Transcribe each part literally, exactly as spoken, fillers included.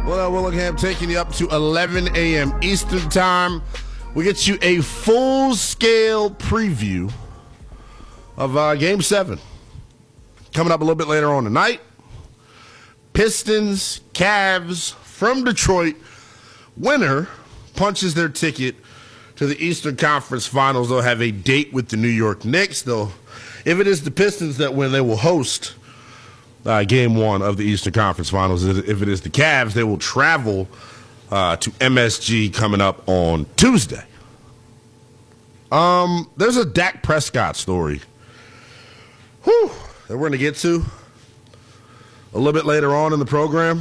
Well, Willingham taking you up to eleven a.m. Eastern Time. We get you a full-scale preview of uh, Game seven. Coming up a little bit later on tonight. Pistons, Cavs from Detroit. Winner punches their ticket to the Eastern Conference Finals. They'll have a date with the New York Knicks. They'll, if it is the Pistons that win, they will host Uh, game one of the Eastern Conference Finals. If it is the Cavs, they will travel uh, to M S G coming up on Tuesday. Um, there's a Dak Prescott story whew, that we're going to get to a little bit later on in the program.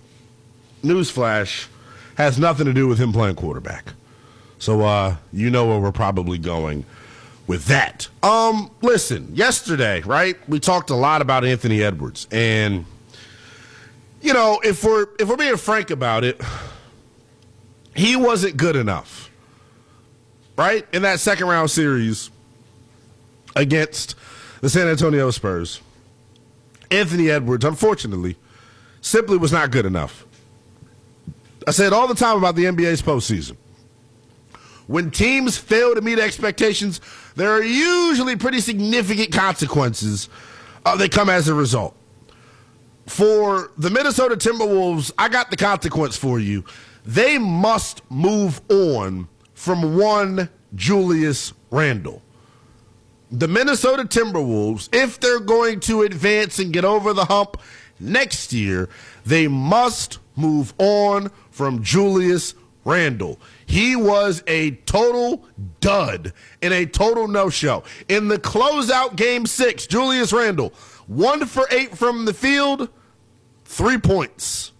Newsflash, has nothing to do with him playing quarterback. So uh, you know where we're probably going with that. Um, listen, yesterday, right, we talked a lot about Anthony Edwards. And, you know, if we're if we're being frank about it, he wasn't good enough, right, in that second round series against the San Antonio Spurs. Anthony Edwards, unfortunately, simply was not good enough. I say it all the time about the N B A's postseason. When teams fail to meet expectations, there are usually pretty significant consequences uh, that come as a result. For the Minnesota Timberwolves, I got the consequence for you. They must move on from one Julius Randle. The Minnesota Timberwolves, if they're going to advance and get over the hump next year, they must move on from Julius Randle. He was a total dud and a total no-show. In the closeout game six, Julius Randle, one for eight from the field, three points.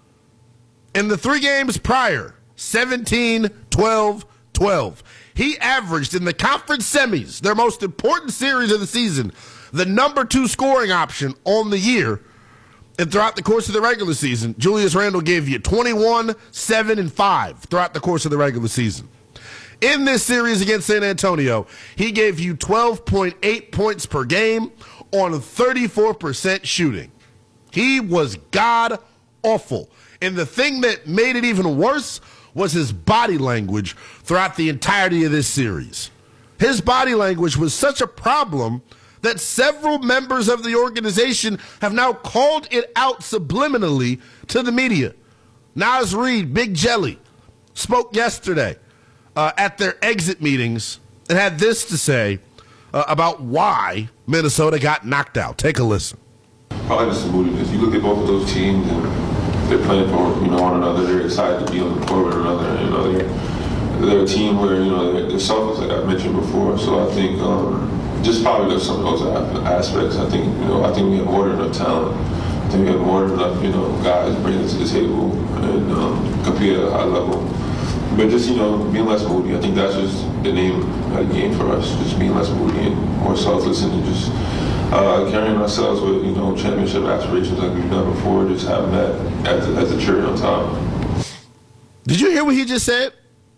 In the three games prior, seventeen, twelve, twelve. He averaged in the conference semis, their most important series of the season, the number two scoring option on the year. And throughout the course of the regular season, Julius Randle gave you twenty-one, seven, and five throughout the course of the regular season. In this series against San Antonio, he gave you twelve point eight points per game on thirty-four percent shooting. He was god-awful. And the thing that made it even worse was his body language throughout the entirety of this series. His body language was such a problem that several members of the organization have now called it out subliminally to the media. Naz Reid, Big Jelly, spoke yesterday uh, at their exit meetings and had this to say uh, about why Minnesota got knocked out. Take a listen. Probably just the moodiness. You look at both of those teams and they're playing for you know one another. They're excited to be on the court with another. You know, they're, they're a team where you know they're, they're selfless, like I mentioned before. So I think. Um, Just probably there's some of those aspects. I think you know. I think we have more than enough talent. I think we have more than enough, you know, guys bringing it to the table and um, compete at a high level. But just you know, being less moody. I think that's just the name of the game for us. Just being less moody and more selfless, and just uh, carrying ourselves with you know championship aspirations like we've done before. Just having that as a, as a cherry on top. Did you hear what he just said?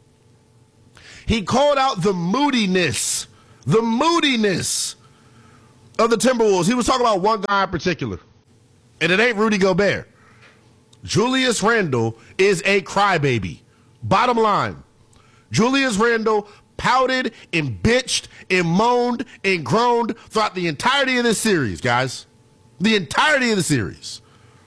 He called out the moodiness. The moodiness of the Timberwolves. He was talking about one guy in particular, and it ain't Rudy Gobert. Julius Randle is a crybaby. Bottom line, Julius Randle pouted and bitched and moaned and groaned throughout the entirety of this series, guys. The entirety of the series.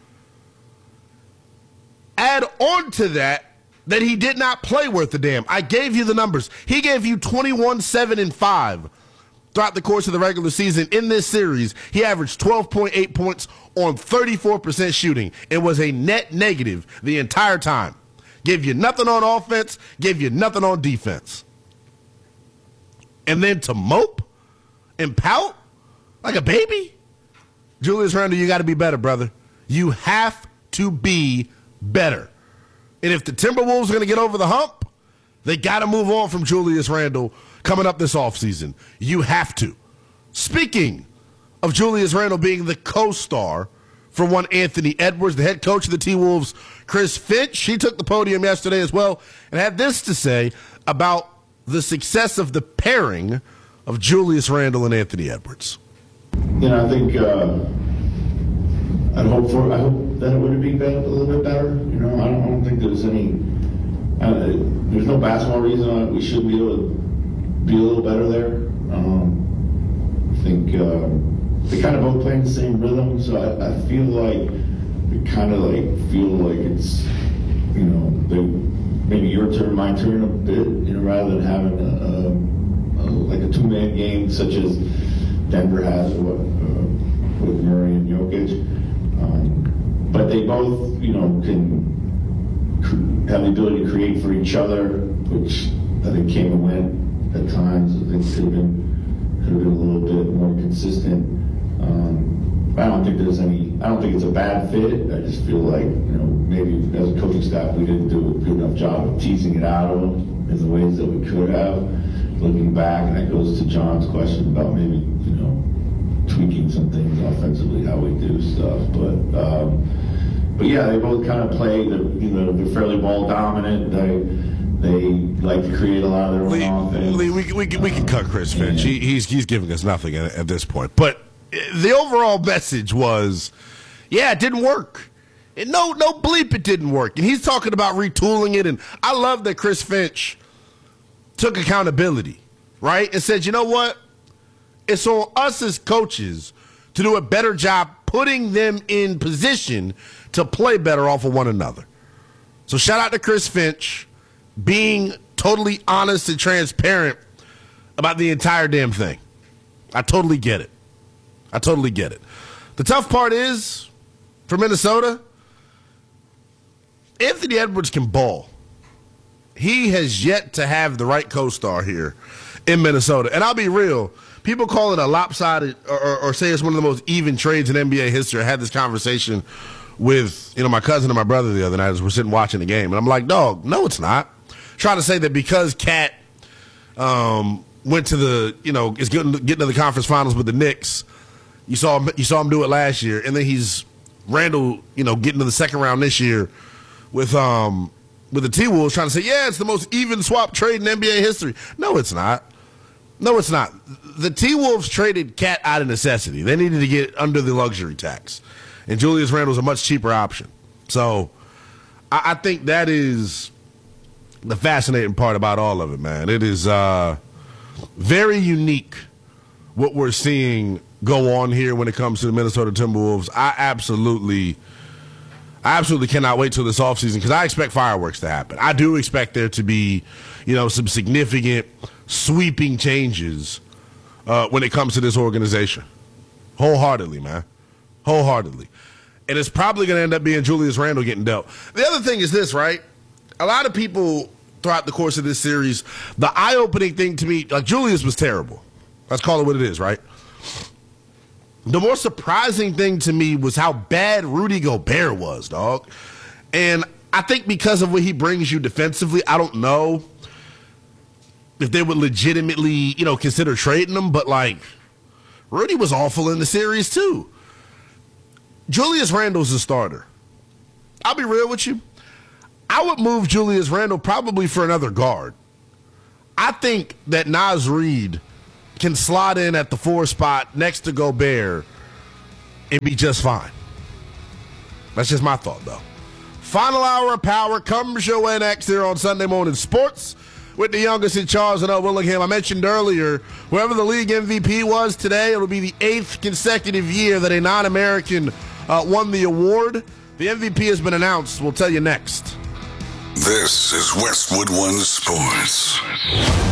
Add on to that that he did not play worth a damn. I gave you the numbers. He gave you twenty-one, seven, and five throughout the course of the regular season. In this series, he averaged twelve point eight points on thirty-four percent shooting. It was a net negative the entire time. Gave you nothing on offense, gave you nothing on defense. And then to mope and pout like a baby? Julius Randle, you got to be better, brother. You have to be better. And if the Timberwolves are going to get over the hump, they got to move on from Julius Randle coming up this offseason. You have to. Speaking of Julius Randle being the co-star for one Anthony Edwards, the head coach of the T-Wolves, Chris Finch, he took the podium yesterday as well and had this to say about the success of the pairing of Julius Randle and Anthony Edwards. You know, I think uh, I'd hope for I hope that it would be better, a little bit better. You know, I don't think there's any. Uh, there's no basketball reason why we shouldn't be able to be a little better there. Um, I think uh, they kind of both play in the same rhythm, so I, I feel like they kind of like feel like it's, you know, they, maybe your turn, my turn a bit, you know, rather than having a, a, a, like a two-man game such as Denver has with, uh, with Murray and Jokic. Um, but they both, you know, can have the ability to create for each other, which I think came and went at times. I think could have been could have been a little bit more consistent. Um, I don't think there's any. I don't think it's a bad fit. I just feel like, you know, maybe as a coaching staff we didn't do a good enough job of teasing it out of them in the ways that we could have. Looking back, and that goes to John's question about maybe, you know, tweaking some things offensively, how we do stuff, but. Um, But yeah, they both kind of play. They're, you know, they're fairly ball dominant. They they like to create a lot of their own Lee, offense. Lee, we, we, we can cut Chris Finch. He, he's he's giving us nothing at, at this point. But the overall message was, yeah, it didn't work. It, no no bleep, it didn't work. And he's talking about retooling it. And I love that Chris Finch took accountability, right, and said, you know what? It's on us as coaches to do a better job putting them in position to play better off of one another. So shout out to Chris Finch being totally honest and transparent about the entire damn thing. I totally get it. I totally get it. The tough part is, for Minnesota, Anthony Edwards can ball. He has yet to have the right co-star here in Minnesota. And I'll be real, people call it a lopsided or, or, or say it's one of the most even trades in N B A history. I had this conversation with, you know, my cousin and my brother the other night as we're sitting watching the game. And I'm like, dog, no, it's not. Trying to say that because Cat um, went to the, you know, is getting, getting to the conference finals with the Knicks, you saw him, you saw him do it last year. And then he's Randall, you know, getting to the second round this year with um with the T-Wolves, trying to say, yeah, it's the most even swap trade in N B A history. No, it's not. No, it's not. The T-Wolves traded Cat out of necessity. They needed to get under the luxury tax. And Julius Randle's a much cheaper option. So I, I think that is the fascinating part about all of it, man. It is uh, very unique what we're seeing go on here when it comes to the Minnesota Timberwolves. I absolutely, I absolutely cannot wait till this offseason because I expect fireworks to happen. I do expect there to be, you know, some significant sweeping changes uh, when it comes to this organization. Wholeheartedly, man. Wholeheartedly. And it's probably going to end up being Julius Randle getting dealt. The other thing is this, right? A lot of people throughout the course of this series, the eye-opening thing to me, like Julius was terrible. Let's call it what it is, right? The more surprising thing to me was how bad Rudy Gobert was, dog. And I think because of what he brings you defensively, I don't know if they would legitimately, you know, consider trading him. But, like, Rudy was awful in the series, too. Julius Randle's a starter. I'll be real with you. I would move Julius Randle probably for another guard. I think that Naz Reid can slot in at the four spot next to Gobert and be just fine. That's just my thought, though. Final hour of power comes your way next here on Sunday Morning Sports with the youngest in Charles and Willingham. I mentioned earlier, whoever the league M V P was today, it'll be the eighth consecutive year that a non-American uh, won the award. The M V P has been announced. We'll tell you next. This is Westwood One Sports.